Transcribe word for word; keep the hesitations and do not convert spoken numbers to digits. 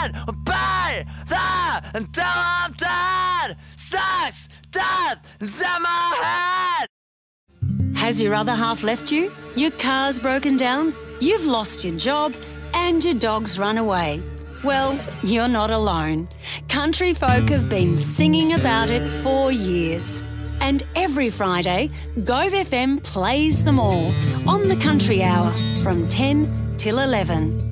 in by the until I'm dead. Sex, death is in my head. Has your other half left you? Your car's broken down? You've lost your job? And your dog's run away? Well, you're not alone. Country folk have been singing about it for years. And every Friday, Gove F M plays them all on the Country Hour from ten till eleven.